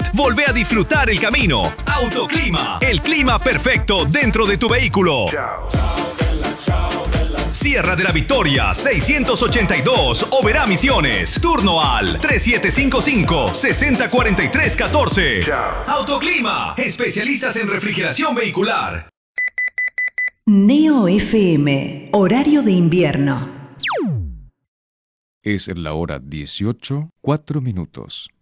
Volvé a disfrutar el camino. Autoclima, el clima perfecto dentro de tu vehículo. Sierra de la Victoria, 682, Oberá Misiones. Turno al 3755-604314. Autoclima, especialistas en refrigeración vehicular. Neo FM, horario de invierno. Es la hora 18:04.